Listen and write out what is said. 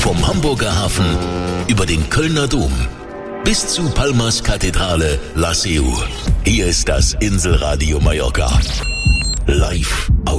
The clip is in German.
Vom Hamburger Hafen über den Kölner Dom bis zu Palmas Kathedrale La Seu. Hier ist das Inselradio Mallorca. Live